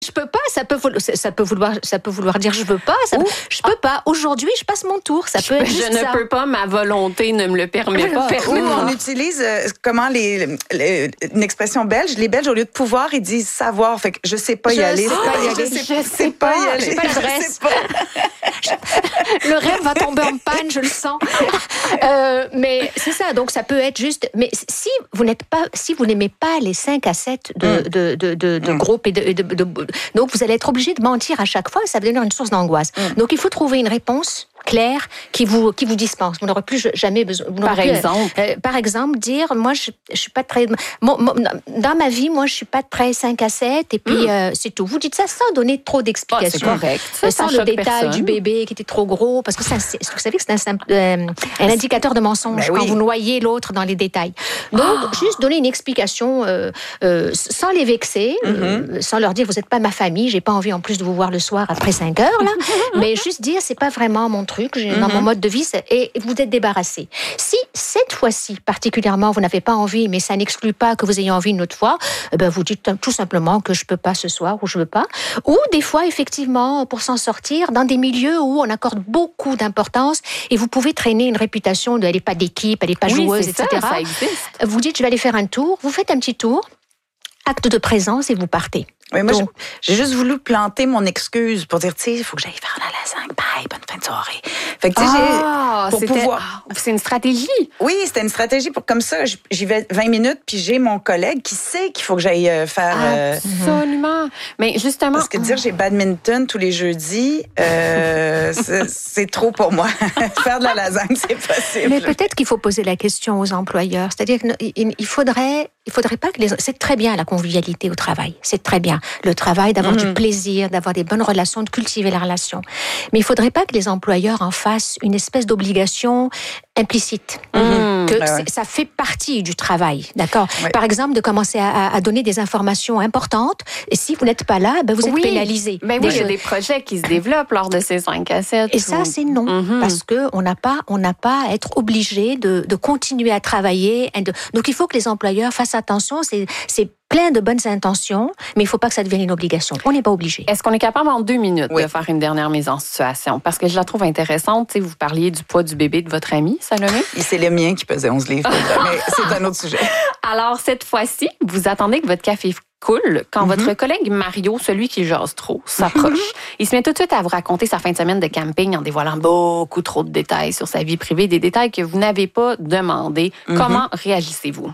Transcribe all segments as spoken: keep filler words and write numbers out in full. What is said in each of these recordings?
Je peux pas, ça peut, ça peut vouloir, ça peut vouloir dire je veux pas, ça, Ou, je peux pas. Aujourd'hui, je passe mon tour. Ça peut je, être juste je ne ça. peux pas, ma volonté ne me le permet pas. Ou on utilise euh, comment les, les une expression belge. Les Belges, au lieu de pouvoir, ils disent savoir. Fait que je sais pas y Je aller. sais pas y aller. Je sais, je sais pas y aller. J'ai pas l'adresse. Le rêve va tomber en panne, je le sens. Euh, mais c'est ça. Donc ça peut être juste. Mais si vous n'êtes pas, si vous n'aimez pas les cinq à sept de Mm. de de de, de Mm. groupes et de, de, de, de donc vous allez être obligé de mentir à chaque fois. Ça va devenir une source d'angoisse. Mm. Donc il faut trouver une réponse claire qui vous qui vous dispense. Vous n'aurez plus jamais besoin. Vous Par n'aurez plus, exemple? euh, par exemple, dire moi je je suis pas très mon- mon- dans ma vie moi je suis pas très cinq à sept et puis Mm. euh, c'est tout. Vous dites ça sans donner trop Ah, c'est d'explications. correct. Ça, Euh, ça sans le choque détail personne. du bébé qui était trop gros, parce que ça, c'est- vous savez que c'est un, simple- euh, un indicateur de mensonge Ben quand oui. vous noyez l'autre dans les détails. Donc, juste donner une explication euh, euh, sans les vexer, euh, sans leur dire vous n'êtes pas ma famille, j'ai pas envie en plus de vous voir le soir après cinq heures là, mais juste dire c'est pas vraiment mon truc, j'ai, dans mon mode de vie, c'est- et vous êtes débarrassé. Si cette fois-ci particulièrement vous n'avez pas envie, mais ça n'exclut pas que vous ayez envie une autre fois, eh ben vous dites tout simplement que je peux pas ce soir ou je veux pas. Ou des fois effectivement pour s'en sortir dans des milieux où on accorde beaucoup d'importance et vous pouvez traîner une réputation de elle n'est pas d'équipe, elle n'est pas Oui, joueuse, c'est ça, et cetera. ça existe. Vous dites je vais aller faire un tour, vous faites un petit tour, acte de présence et vous partez. Oui, moi, Donc, j'ai juste voulu planter mon excuse pour dire, tu sais, il faut que j'aille faire la lasagne. Bye, bonne fin de soirée. Fait que, tu sais, Ah, pour c'était- pouvoir- ah, c'est une stratégie. j'ai- oui, c'était une stratégie pour comme ça, j- j'y vais vingt minutes, puis j'ai mon collègue qui sait qu'il faut que j'aille euh, faire. euh, Absolument. Mais justement, Parce que dire j'ai badminton tous les jeudis, euh, c'est, c'est trop pour moi. Faire de la lasagne, c'est possible. mais peut-être qu'il faut poser la question aux employeurs. C'est-à-dire qu'il faudrait, il faudrait pas que les. C'est très bien la convivialité au travail. C'est très bien le travail, d'avoir Mhm. du plaisir, d'avoir des bonnes relations, de cultiver la relation. Mais il faudrait pas que les employeurs en fassent une espèce d'obligation implicite. Mhm. Que Ouais, c'est- ouais. ça fait partie du travail, d'accord. Ouais. Par exemple, de commencer à, à- à donner des informations importantes. Et si vous n'êtes pas là, ben vous êtes oui. pénalisé. Ben oui, Des il y a choses- des projets qui se développent lors de ces cinq à sept. Et ça, ou- c'est non, Mhm. parce que on n'a pas, on n'a pas à être obligé de, de continuer à travailler. et de- Donc, il faut que les employeurs fassent attention. C'est, c'est plein de bonnes intentions, mais il faut pas que ça devienne une obligation. On n'est pas obligé. Est-ce qu'on est capable en deux minutes Oui. de faire une dernière mise en situation? Parce que je la trouve intéressante. Tu sais, vous parliez du poids du bébé de votre ami, Salomé. Et c'est le mien qui pesait onze livres. Mais c'est un autre sujet. Alors, cette fois-ci, vous attendez que votre café coule quand Mhm. votre collègue Mario, celui qui jase trop, s'approche. Il se met tout de suite à vous raconter sa fin de semaine de camping en dévoilant beaucoup trop de détails sur sa vie privée, des détails que vous n'avez pas demandé. Mhm. Comment réagissez-vous?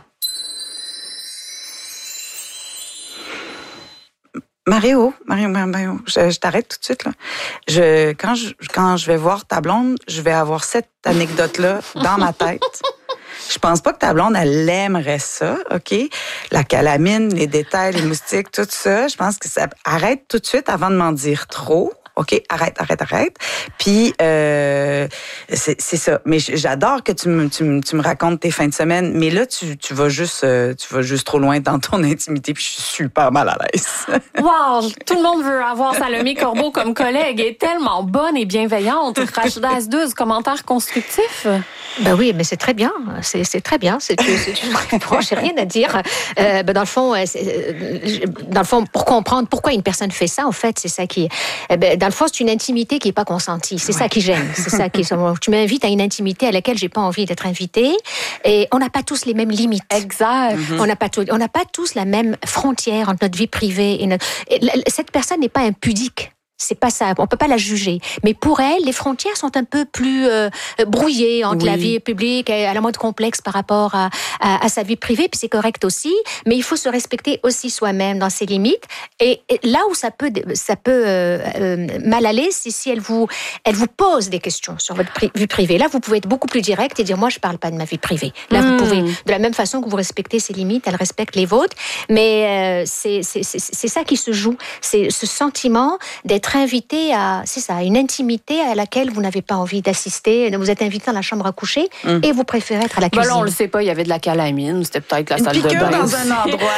Mario, Mario, Mario, Mario, je, je t'arrête tout de suite, là. Je, quand je, quand je vais voir ta blonde, je vais avoir cette anecdote-là dans ma tête. Je pense pas que ta blonde, elle aimerait ça, OK? La calamine, les détails, les moustiques, tout ça. Je pense que ça... Arrête tout de suite avant de m'en dire trop. OK, arrête, arrête, arrête. Puis, euh, c'est, c'est ça. Mais j'adore que tu me, tu, me, tu me racontes tes fins de semaine, mais là, tu, tu, vas juste, euh, tu vas juste trop loin dans ton intimité, puis je suis super mal à l'aise. Wow! Tout le monde veut avoir Salomé Corbeau comme collègue. Elle est tellement bonne et bienveillante. Rachida Asdouz, commentaire constructif. Ben oui, mais c'est très bien. C'est, c'est très bien. C'est, c'est, c'est, bon, j'ai rien à dire. Euh, ben dans le fond, euh, c'est, euh, dans le fond, pour comprendre pourquoi une personne fait ça, en fait, c'est ça qui. Eh ben, dans le fond, c'est une intimité qui est pas consentie. C'est Ouais. ça qui gêne. C'est ça qui. Tu m'invites à une intimité à laquelle j'ai pas envie d'être invitée. Et on n'a pas tous les mêmes limites. Exact. On n'a pas, tout- on n'a pas tous la même frontière entre notre vie privée et notre. et la- cette personne n'est pas impudique. C'est pas ça, on peut pas la juger. Mais pour elle, les frontières sont un peu plus euh, brouillées entre Oui. la vie publique, elle a moins de complexe par rapport à, à, à sa vie privée, puis c'est correct aussi. Mais il faut se respecter aussi soi-même dans ses limites. Et, et là où ça peut, ça peut euh, euh, mal aller, c'est si elle vous, elle vous pose des questions sur votre pri- vie privée. Là, vous pouvez être beaucoup plus direct et dire moi, je parle pas de ma vie privée. Là, Mm. vous pouvez, de la même façon que vous respectez ses limites, elle respecte les vôtres. Mais euh, c'est, c'est, c'est, c'est ça qui se joue, c'est ce sentiment d'être invité à, c'est ça, une intimité à laquelle vous n'avez pas envie d'assister. Vous êtes invité dans la chambre à coucher Mm. et vous préférez être à la Ben cuisine. là, on le sait pas, il y avait de la calamine, c'était peut-être la Une salle de piqûre bain. dans un endroit.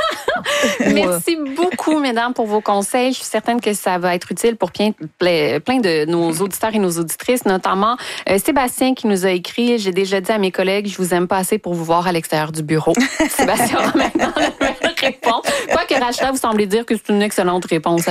là. Merci beaucoup, mesdames, pour vos conseils. Je suis certaine que ça va être utile pour plein, plein de nos auditeurs et nos auditrices, notamment euh, Sébastien qui nous a écrit « J'ai déjà dit à mes collègues, je vous aime pas assez pour vous voir à l'extérieur du bureau. » Sébastien a maintenant la même réponse. Quoique Rachida, vous semblez dire que c'est une excellente réponse.